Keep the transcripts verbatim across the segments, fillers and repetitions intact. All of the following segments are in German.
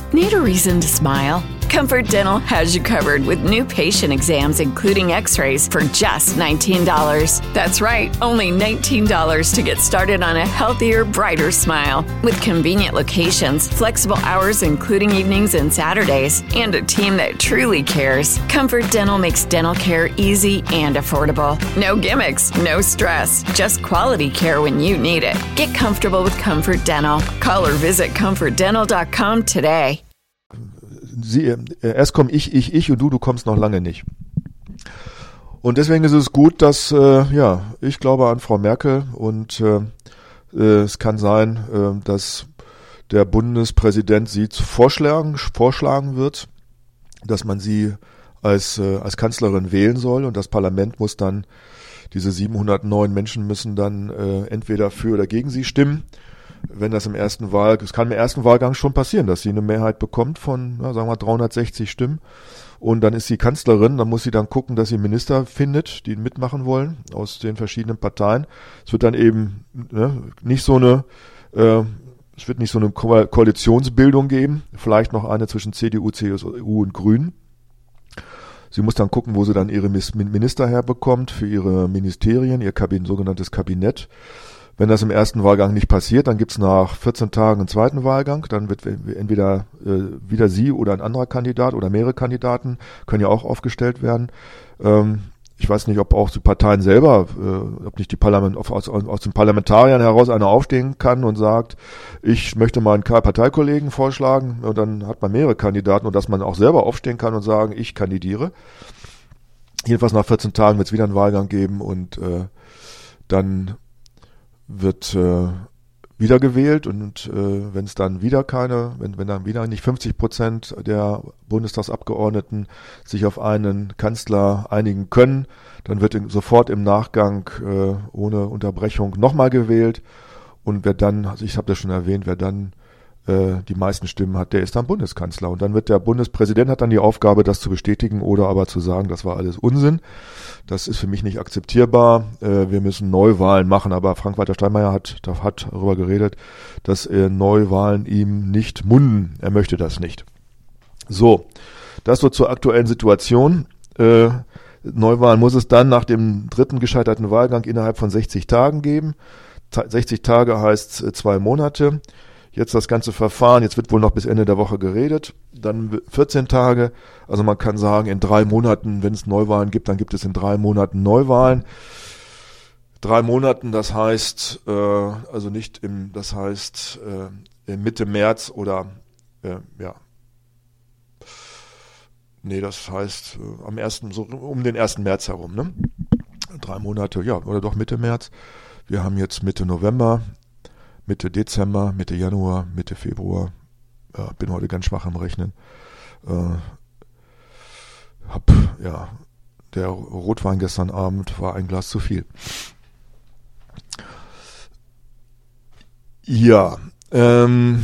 Need a reason to smile? Comfort Dental has you covered with new patient exams, including x-rays, for just nineteen dollars. That's right, only nineteen dollars to get started on a healthier, brighter smile. With convenient locations, flexible hours, including evenings and Saturdays, and a team that truly cares, Comfort Dental makes dental care easy and affordable. No gimmicks, no stress, just quality care when you need it. Get comfortable with Comfort Dental. Call or visit comfort dental dot com today. Sie, äh, erst komme ich, ich, ich und du, du kommst noch lange nicht. Und deswegen ist es gut, dass, äh, ja, ich glaube an Frau Merkel und äh, äh, es kann sein, äh, dass der Bundespräsident sie zu vorschlagen, vorschlagen wird, dass man sie als, äh, als Kanzlerin wählen soll und das Parlament muss dann, diese siebenhundertneun Menschen müssen dann äh, entweder für oder gegen sie stimmen. Wenn das im ersten Wahl, es kann im ersten Wahlgang schon passieren, dass sie eine Mehrheit bekommt von, ja, sagen wir dreihundertsechzig Stimmen und dann ist sie Kanzlerin, dann muss sie dann gucken, dass sie Minister findet, die mitmachen wollen aus den verschiedenen Parteien. Es wird dann eben ne, nicht so eine, äh, es wird nicht so eine Ko- Koalitionsbildung geben, vielleicht noch eine zwischen C D U, C S U und Grünen. Sie muss dann gucken, wo sie dann ihre Minister herbekommt für ihre Ministerien, ihr Kabin- sogenanntes Kabinett. Wenn das im ersten Wahlgang nicht passiert, dann gibt's nach vierzehn Tagen einen zweiten Wahlgang. Dann wird entweder äh, wieder sie oder ein anderer Kandidat oder mehrere Kandidaten können ja auch aufgestellt werden. Ähm, ich weiß nicht, ob auch die Parteien selber, äh, ob nicht die Parlament aus, aus, aus den Parlamentariern heraus einer aufstehen kann und sagt, ich möchte meinen Parteikollegen vorschlagen. Und dann hat man mehrere Kandidaten und dass man auch selber aufstehen kann und sagen, ich kandidiere. Jedenfalls nach vierzehn Tagen wird's wieder einen Wahlgang geben und äh, dann wird äh, wiedergewählt und äh, wenn es dann wieder keine, wenn, wenn dann wieder nicht fünfzig Prozent der Bundestagsabgeordneten sich auf einen Kanzler einigen können, dann wird in, sofort im Nachgang äh, ohne Unterbrechung nochmal gewählt und wer dann, also ich habe das schon erwähnt, wer dann äh, die meisten Stimmen hat, der ist dann Bundeskanzler und dann wird der Bundespräsident hat dann die Aufgabe, das zu bestätigen oder aber zu sagen, das war alles Unsinn. Das ist für mich nicht akzeptierbar. Äh, wir müssen Neuwahlen machen, aber Frank-Walter Steinmeier hat, hat darüber geredet, dass äh, Neuwahlen ihm nicht munden. Er möchte das nicht. So, das so zur aktuellen Situation. Äh, Neuwahlen muss es dann nach dem dritten gescheiterten Wahlgang innerhalb von sechzig Tagen geben. sechzig Tage heißt äh, zwei Monate. Jetzt das ganze Verfahren, jetzt wird wohl noch bis Ende der Woche geredet, dann vierzehn Tage, also man kann sagen, in drei Monaten, wenn es Neuwahlen gibt, dann gibt es in drei Monaten Neuwahlen. Drei Monaten, das heißt, äh, also nicht im, das heißt äh, Mitte März oder, äh, ja, nee, das heißt äh, am ersten, so um den ersten März herum, ne? Drei Monate, ja, oder doch Mitte März. Wir haben jetzt Mitte November. Mitte Dezember, Mitte Januar, Mitte Februar. Ja, bin heute ganz schwach am Rechnen. Äh, hab, ja, der Rotwein gestern Abend war ein Glas zu viel. Ja, ähm,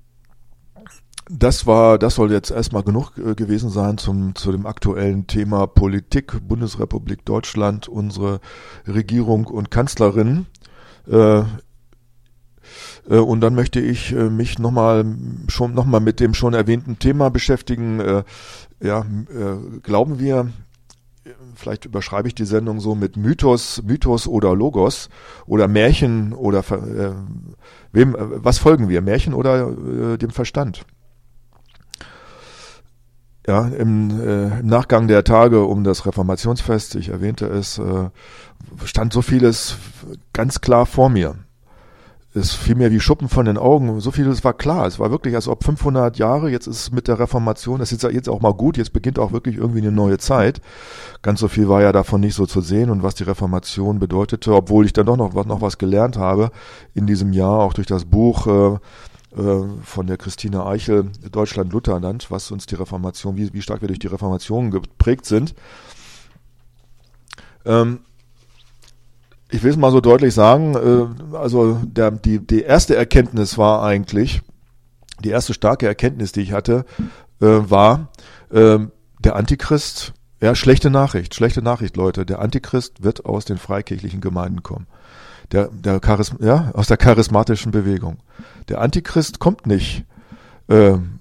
das war, das soll jetzt erstmal genug äh, gewesen sein zum, zu dem aktuellen Thema Politik, Bundesrepublik Deutschland, unsere Regierung und Kanzlerin. Äh, Und dann möchte ich äh, mich nochmal schon noch mal mit dem schon erwähnten Thema beschäftigen. Äh, ja, äh, glauben wir, vielleicht überschreibe ich die Sendung so mit Mythos, Mythos oder Logos oder Märchen oder äh, wem? Äh, was folgen wir? Märchen oder äh, dem Verstand? Ja, im, äh, im Nachgang der Tage um das Reformationsfest, ich erwähnte es, äh, stand so vieles ganz klar vor mir. Es fiel mir wie Schuppen von den Augen, so vieles war klar. Es war wirklich, als ob fünfhundert Jahre, jetzt ist es mit der Reformation, das ist jetzt auch mal gut, jetzt beginnt auch wirklich irgendwie eine neue Zeit. Ganz so viel war ja davon nicht so zu sehen und was die Reformation bedeutete, obwohl ich dann doch noch, noch was gelernt habe in diesem Jahr, auch durch das Buch äh, äh, von der Christine Eichel, Deutschland-Lutherland, was uns die Reformation, wie, wie stark wir durch die Reformation geprägt sind. Ähm, Ich will es mal so deutlich sagen, äh, also der, die, die erste Erkenntnis war eigentlich, die erste starke Erkenntnis, die ich hatte, äh, war, äh, der Antichrist, ja, schlechte Nachricht, schlechte Nachricht, Leute, der Antichrist wird aus den freikirchlichen Gemeinden kommen. Der, der Charism, ja, aus der charismatischen Bewegung. Der Antichrist kommt nicht äh,